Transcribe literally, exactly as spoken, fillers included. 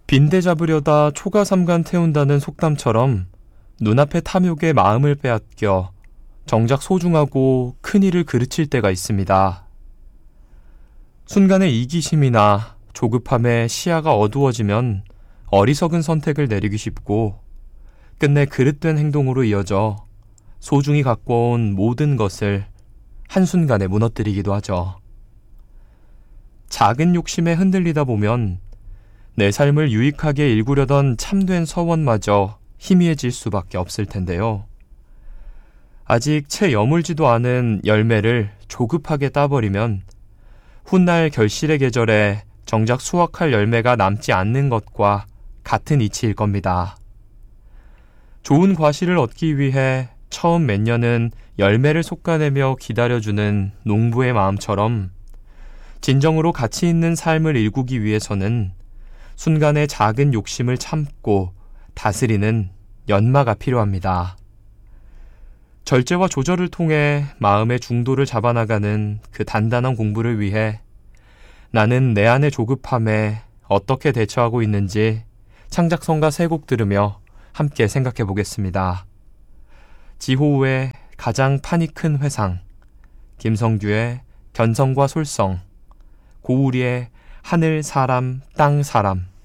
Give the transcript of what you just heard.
빈대 잡으려다 초가삼간 태운다는 속담처럼 눈앞의 탐욕에 마음을 빼앗겨 정작 소중하고 큰 일을 그르칠 때가 있습니다. 순간의 이기심이나 조급함에 시야가 어두워지면 어리석은 선택을 내리기 쉽고 끝내 그릇된 행동으로 이어져 소중히 갖고 온 모든 것을 한순간에 무너뜨리기도 하죠. 작은 욕심에 흔들리다 보면 내 삶을 유익하게 일구려던 참된 서원마저 희미해질 수밖에 없을 텐데요. 아직 채 여물지도 않은 열매를 조급하게 따버리면 훗날 결실의 계절에 정작 수확할 열매가 남지 않는 것과 같은 이치일 겁니다. 좋은 과실을 얻기 위해 처음 몇 년은 열매를 솎아내며 기다려주는 농부의 마음처럼 진정으로 가치 있는 삶을 일구기 위해서는 순간의 작은 욕심을 참고 다스리는 연마가 필요합니다. 절제와 조절을 통해 마음의 중도를 잡아나가는 그 단단한 공부를 위해 나는 내 안의 조급함에 어떻게 대처하고 있는지 창작성가 세 곡 들으며 함께 생각해 보겠습니다. 지호우의 가장 판이 큰 회상, 김성규의 견성과 솔성, 고우리의 하늘 사람 땅 사람,